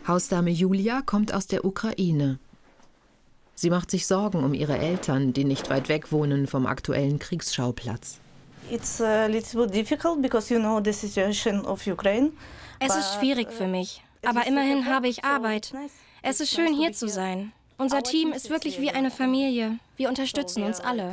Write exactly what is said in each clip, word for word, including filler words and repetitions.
Hausdame Julia kommt aus der Ukraine. Sie macht sich Sorgen um ihre Eltern, die nicht weit weg wohnen vom aktuellen Kriegsschauplatz. It's a little bit difficult because you know the situation of Ukraine. Es ist schwierig für mich, aber immerhin habe ich Arbeit. Es ist schön, hier zu sein. Unser Team ist wirklich wie eine Familie. Wir unterstützen uns alle.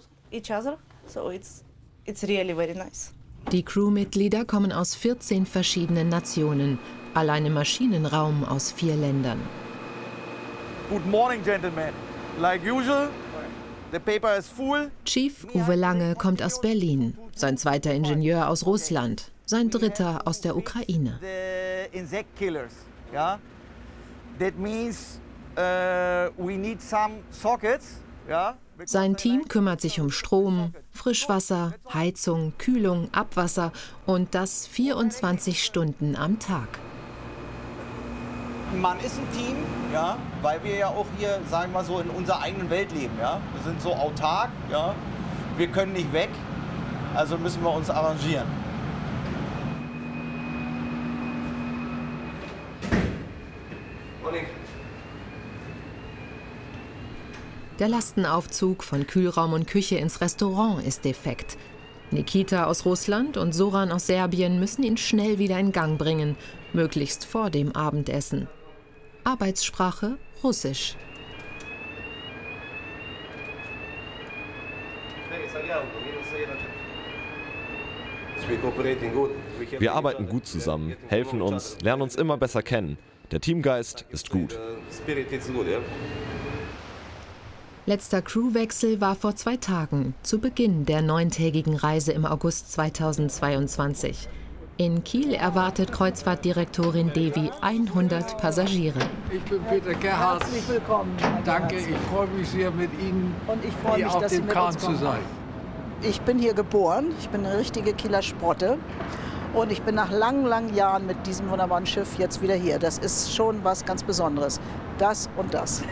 Die Crewmitglieder kommen aus vierzehn verschiedenen Nationen, allein im Maschinenraum aus vier Ländern. Good morning, gentlemen. Like usual, the paper is full. Chief Uwe Lange kommt aus Berlin, sein zweiter Ingenieur aus Russland, sein dritter aus der Ukraine. The insect killers, yeah. That means uh, we need some sockets, yeah. Sein Team kümmert sich um Strom, Frischwasser, Heizung, Kühlung, Abwasser und das vierundzwanzig Stunden am Tag. Man ist ein Team, ja, weil wir ja auch hier, sagen wir mal so, in unserer eigenen Welt leben. Ja. Wir sind so autark, ja. Wir können nicht weg, also müssen wir uns arrangieren. Der Lastenaufzug von Kühlraum und Küche ins Restaurant ist defekt. Nikita aus Russland und Soran aus Serbien müssen ihn schnell wieder in Gang bringen, möglichst vor dem Abendessen. Arbeitssprache Russisch. Wir arbeiten gut zusammen, helfen uns, lernen uns immer besser kennen. Der Teamgeist ist gut. Letzter Crewwechsel war vor zwei Tagen, zu Beginn der neuntägigen Reise im August zweitausendzweiundzwanzig. In Kiel erwartet Kreuzfahrtdirektorin Devi hundert Passagiere. Ich bin Peter Gerhardt. Herzlich willkommen. Danke, ich freue mich sehr, mit Ihnen und ich freue hier mich, auf dass Sie dem mit Kahn uns zu kommen. sein. Ich bin hier geboren, ich bin eine richtige Kieler Sprotte und ich bin nach langen, langen Jahren mit diesem wunderbaren Schiff jetzt wieder hier. Das ist schon was ganz Besonderes. Das und das.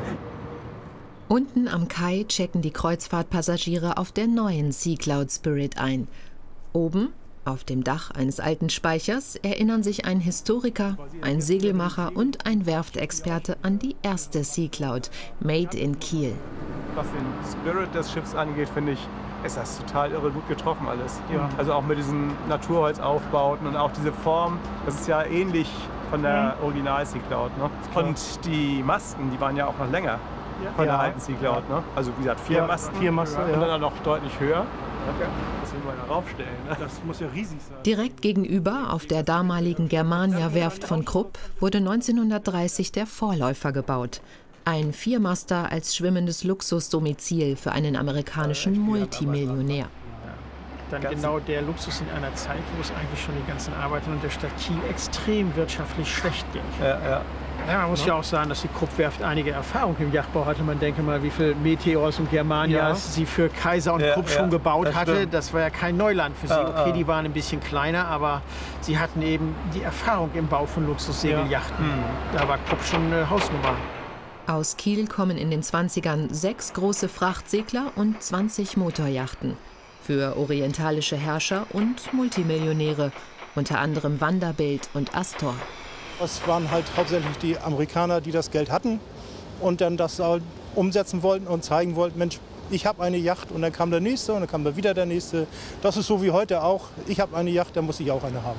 Unten am Kai checken die Kreuzfahrtpassagiere auf der neuen Sea Cloud Spirit ein. Oben, auf dem Dach eines alten Speichers, erinnern sich ein Historiker, ein Segelmacher und ein Werftexperte an die erste Sea Cloud, made in Kiel. Was den Spirit des Schiffs angeht, finde ich, ist das total irre gut getroffen alles. Ja. Also auch mit diesen Naturholzaufbauten und auch diese Form, das ist ja ähnlich von der Original Sea Cloud. Ne? Und die Masten, die waren ja auch noch länger von der ja. alten Sea Cloud. Ne? Also wie gesagt, vier ja, Masten, vier Masten und dann noch deutlich höher. Okay. Das müssen wir ja raufstellen. Ne? Das muss ja riesig sein. Direkt gegenüber, auf der damaligen Germania-Werft von Krupp, wurde neunzehnhundertdreißig der Vorläufer gebaut. Ein Viermaster als schwimmendes Luxusdomizil für einen amerikanischen Multimillionär. Dann genau der Luxus in einer Zeit, wo es eigentlich schon den ganzen Arbeitern und der Stadt Kiel extrem wirtschaftlich schlecht ging. Ja, ja. Ja, man muss ja. ja auch sagen, dass die Krupp-Werft einige Erfahrung im Yachtbau hatte. Man denke mal, wie viele Meteors und Germanias ja. sie für Kaiser und ja, Krupp schon ja, gebaut das hatte. Stimmt. Das war ja kein Neuland für sie. Okay, ja, die waren ein bisschen kleiner, aber sie hatten eben die Erfahrung im Bau von Luxussegelyachten. Ja. Da war Krupp schon eine Hausnummer. Aus Kiel kommen in den zwanzigern sechs große Frachtsegler und zwanzig Motorjachten. Für orientalische Herrscher und Multimillionäre, unter anderem Vanderbilt und Astor. Es waren halt hauptsächlich die Amerikaner, die das Geld hatten und dann das umsetzen wollten und zeigen wollten, Mensch, ich habe eine Yacht, und dann kam der Nächste und dann kam da wieder der Nächste. Das ist so wie heute auch, ich habe eine Yacht, dann muss ich auch eine haben.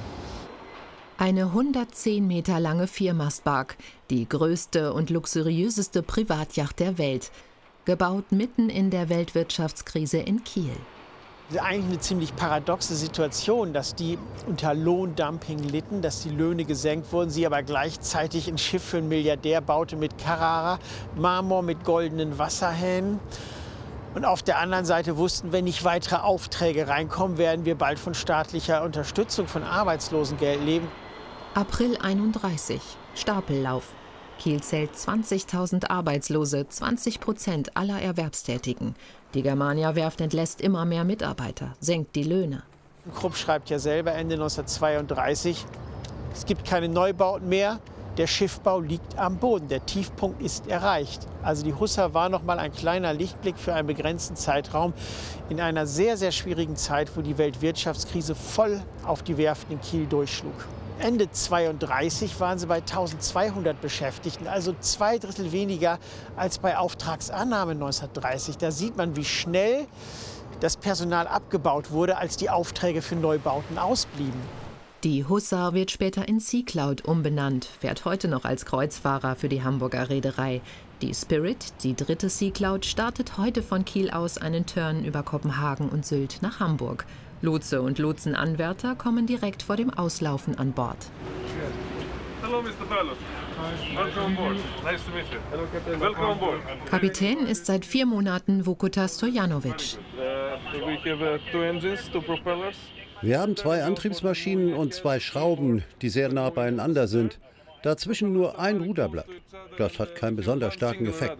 Eine hundertzehn Meter lange Viermastbark, die größte und luxuriöseste Privatjacht der Welt, gebaut mitten in der Weltwirtschaftskrise in Kiel. Eigentlich eine ziemlich paradoxe Situation, dass die unter Lohndumping litten, dass die Löhne gesenkt wurden, sie aber gleichzeitig ein Schiff für einen Milliardär baute mit Carrara, Marmor mit goldenen Wasserhähnen. Und auf der anderen Seite wussten, wenn nicht weitere Aufträge reinkommen, werden wir bald von staatlicher Unterstützung von Arbeitslosengeld leben. April einunddreißig, Stapellauf. Kiel zählt zwanzigtausend Arbeitslose, zwanzig Prozent aller Erwerbstätigen. Die Germania-Werft entlässt immer mehr Mitarbeiter, senkt die Löhne. Krupp schreibt ja selber Ende neunzehnhundertzweiunddreißig, es gibt keine Neubauten mehr, der Schiffbau liegt am Boden, der Tiefpunkt ist erreicht. Also die Hussa war noch mal ein kleiner Lichtblick für einen begrenzten Zeitraum in einer sehr, sehr schwierigen Zeit, wo die Weltwirtschaftskrise voll auf die Werften in Kiel durchschlug. Ende zweiunddreißig waren sie bei eintausendzweihundert Beschäftigten, also zwei Drittel weniger als bei Auftragsannahme neunzehnhundertdreißig. Da sieht man, wie schnell das Personal abgebaut wurde, als die Aufträge für Neubauten ausblieben. Die Hussar wird später in Sea Cloud umbenannt, fährt heute noch als Kreuzfahrer für die Hamburger Reederei. Die Spirit, die dritte Sea Cloud, startet heute von Kiel aus einen Turn über Kopenhagen und Sylt nach Hamburg. Lotse und Lotsenanwärter kommen direkt vor dem Auslaufen an Bord. Hello, Mister Pilot. Welcome on board. Nice to meet you. Hello, Captain. Welcome on board. Kapitän ist seit vier Monaten Vukuta Stojanovic. Uh, we have uh, two engines, two propellers. Wir haben zwei Antriebsmaschinen und zwei Schrauben, die sehr nah beieinander sind. Dazwischen nur ein Ruderblatt. Das hat keinen besonders starken Effekt.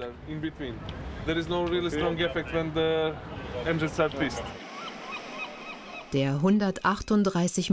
Der hundertachtunddreißig